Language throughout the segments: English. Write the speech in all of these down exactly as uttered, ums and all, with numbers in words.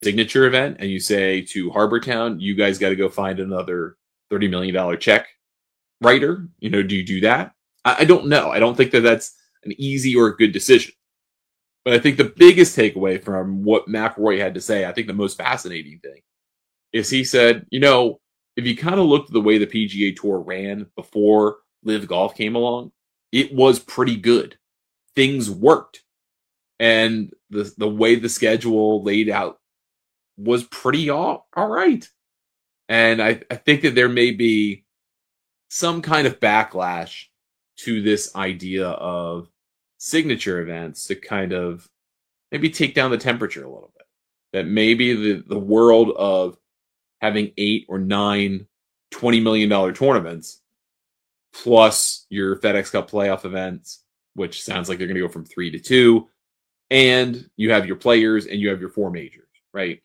signature event and you say to Harbor Town, you guys got to go find another thirty million dollars check writer, you know, do you do that? I, I don't know. I don't think that that's an easy or a good decision. But I think the biggest takeaway from what McIlroy had to say, I think the most fascinating thing, is he said, you know, if you kind of looked at the way the P G A Tour ran before Live Golf came along, it was pretty good. Things worked. And the the way the schedule laid out was pretty all, all right. And I, I think that there may be some kind of backlash to this idea of signature events to kind of maybe take down the temperature a little bit. That maybe the, the world of having eight or nine twenty million dollars tournaments plus your FedEx Cup playoff events, which sounds like they're going to go from three to two, and you have your players and you have your four majors, right?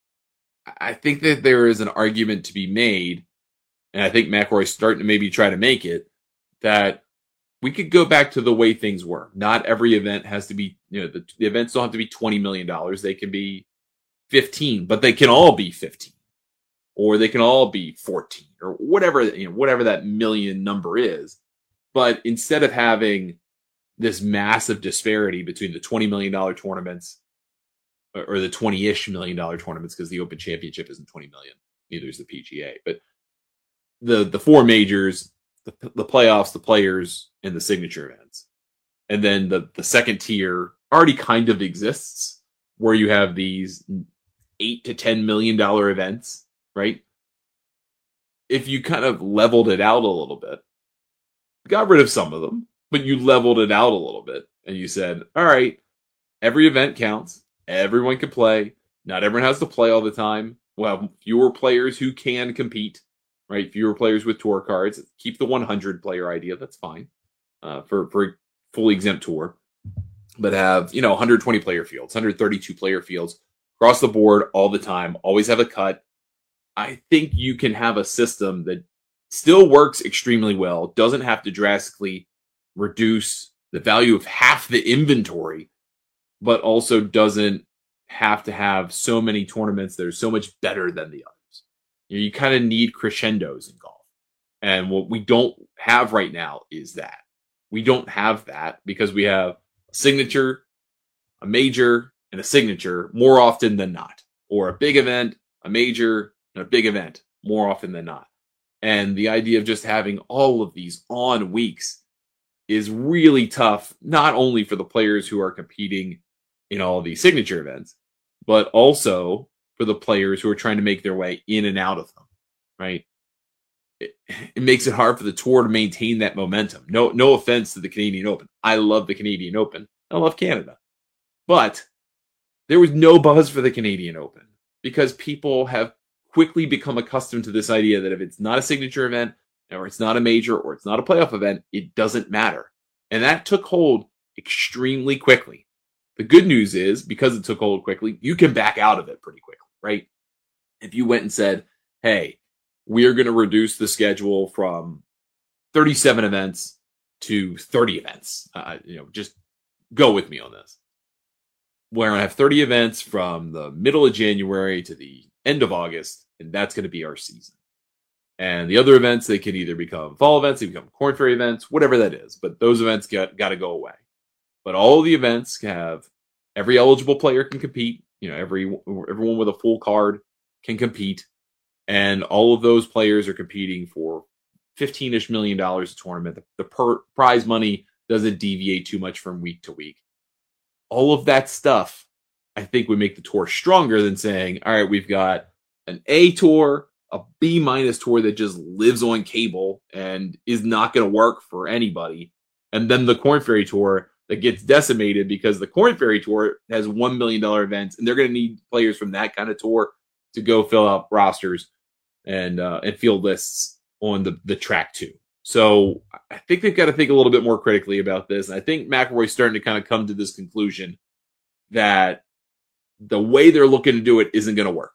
I think that there is an argument to be made, and I think McIlroy's starting to maybe try to make it, that we could go back to the way things were. Not every event has to be, you know, the, the events don't have to be twenty million dollars. They can be fifteen, but they can all be fifteen. Or they can all be fourteen, or whatever, you know, whatever that million number is. But instead of having this massive disparity between the twenty million dollars tournaments or the twenty-ish million dollar tournaments, because the Open Championship isn't twenty million, neither is the P G A. But the the four majors, the, the playoffs, the players, and the signature events. And then the, the second tier already kind of exists, where you have these eight to ten million dollar events, right? If you kind of leveled it out a little bit, got rid of some of them, but you leveled it out a little bit, and you said, all right, every event counts. Everyone can play. Not everyone has to play all the time. We'll have fewer players who can compete, right? Fewer players with tour cards. Keep the one hundred player idea. That's fine uh, for, for a fully exempt tour. But have, you know, one hundred twenty player fields, one hundred thirty-two player fields across the board all the time. Always have a cut. I think you can have a system that still works extremely well, doesn't have to drastically reduce the value of half the inventory, but also doesn't have to have so many tournaments that are so much better than the others. You, know, you kind of need crescendos in golf. And what we don't have right now is that. We don't have that because we have a signature, a major, and a signature more often than not. Or a big event, a major, and a big event more often than not. And the idea of just having all of these on weeks is really tough, not only for the players who are competing in all these signature events, but also for the players who are trying to make their way in and out of them, right? It, it makes it hard for the tour to maintain that momentum. No, no offense to the Canadian Open. I love the Canadian Open. I love Canada. But there was no buzz for the Canadian Open because people have quickly become accustomed to this idea that if it's not a signature event, or it's not a major, or it's not a playoff event, it doesn't matter. And that took hold extremely quickly. The good news is, because it took hold quickly, you can back out of it pretty quickly, right? If you went and said, hey, we're going to reduce the schedule from thirty-seven events to thirty events, uh, you know, just go with me on this. We're going to have thirty events from the middle of January to the end of August, and that's going to be our season. And the other events, they can either become fall events, they become Corn Ferry events, whatever that is. But those events got, got to go away. But all the events have, every eligible player can compete. You know, every everyone with a full card can compete. And all of those players are competing for fifteen-ish million dollars a tournament. The, the per, prize money doesn't deviate too much from week to week. All of that stuff, I think, would make the tour stronger than saying, all right, we've got an A tour, a B minus tour that just lives on cable and is not going to work for anybody. And then the Corn Ferry Tour that gets decimated because the Corn Ferry Tour has one million dollars events, and they're going to need players from that kind of tour to go fill out rosters and uh, and field lists on the, the track too. So I think they've got to think a little bit more critically about this. And I think McIlroy's starting to kind of come to this conclusion that the way they're looking to do it isn't going to work.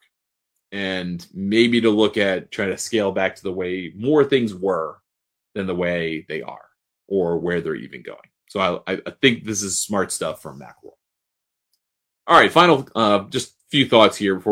And maybe to look at trying to scale back to the way more things were than the way they are or where they're even going. So I, I think this is smart stuff from McIlroy. All right, final, uh, just few thoughts here before